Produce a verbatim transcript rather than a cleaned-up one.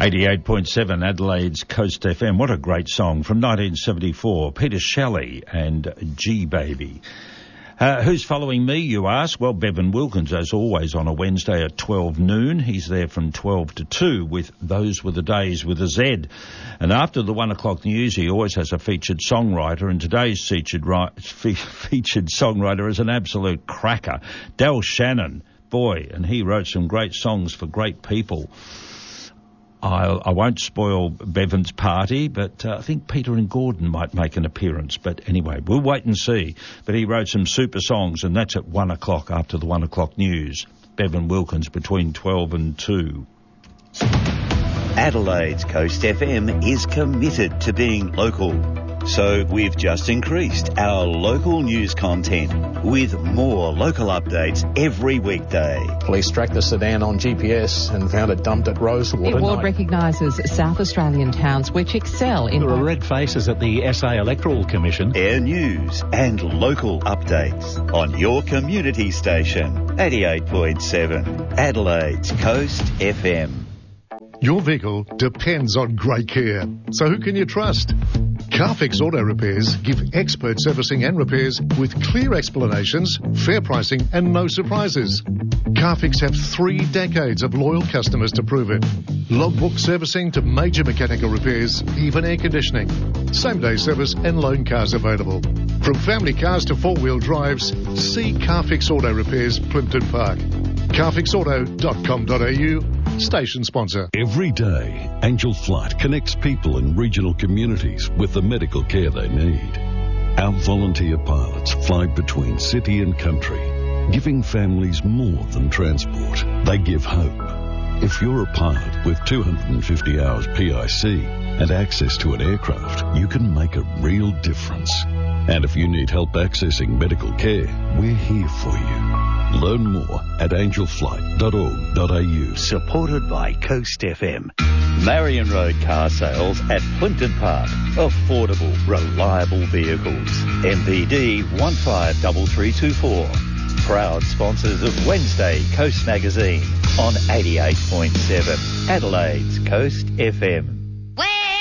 eighty-eight point seven Adelaide's Coast F M. What a great song from nineteen seventy-four. Peter Shelley and G-Baby. Uh, who's following me, you ask? Well, Bevan Wilkins, as always, on a Wednesday at twelve noon. He's there from twelve to two with Those Were the Days with a Z. And after the one o'clock news, he always has a featured songwriter, and today's featured, ri- fe- featured songwriter is an absolute cracker, Del Shannon. Boy, and he wrote some great songs for great people. I'll, I won't spoil Bevan's party, but uh, I think Peter and Gordon might make an appearance. But anyway, we'll wait and see. But he wrote some super songs, and that's at one o'clock after the one o'clock news. Bevan Wilkins between twelve and two. Adelaide's Coast F M is committed to being local. So we've just increased our local news content with more local updates every weekday. Police tracked the sedan on G P S and found it dumped at Rosewater. The award recognises South Australian towns which excel in... There are red faces at the S A Electoral Commission. Air news and local updates on your community station. eighty-eight point seven Adelaide's Coast F M. Your vehicle depends on great care. So who can you trust? Carfix Auto Repairs give expert servicing and repairs with clear explanations, fair pricing and no surprises. Carfix have three decades of loyal customers to prove it. Logbook servicing to major mechanical repairs, even air conditioning. Same-day service and loan cars available. From family cars to four-wheel drives, see Carfix Auto Repairs, Plimpton Park. carfix auto dot com dot a u, station sponsor. Every day, Angel Flight connects people in regional communities with the medical care they need. Our volunteer pilots fly between city and country, giving families more than transport. They give hope. If you're a pilot with two hundred fifty hours P I C and access to an aircraft, you can make a real difference. And if you need help accessing medical care, we're here for you. Learn more at angel flight dot org dot a u. Supported by Coast F M. Marion Road Car Sales at Plimpton Park. Affordable, reliable vehicles. M P D one five three three two four. Proud sponsors of Wednesday Coast Magazine on eighty-eight point seven Adelaide's Coast F M.